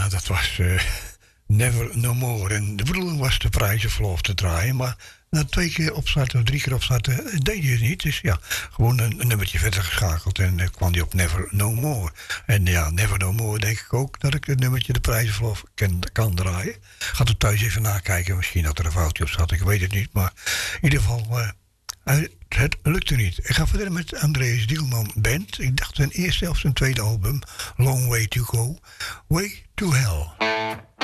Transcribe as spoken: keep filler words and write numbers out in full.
Ja, dat was uh, Never No More. En de bedoeling was de prijzen verlof te draaien. Maar na twee keer opstarten of drie keer opstarten deed hij het niet. Dus ja, gewoon een, een nummertje verder geschakeld. En uh, kwam hij op Never No More. En ja, Never No More denk ik ook dat ik het nummertje de prijzen verlof kan, kan draaien. Gaat er thuis even nakijken. Misschien dat er een foutje op zat. Ik weet het niet. Maar in ieder geval... Uh, het lukte niet. Ik ga verder met Andreas Dielman Band. Ik dacht zijn eerste of zijn tweede album, Long Way to Go, Way to Hell.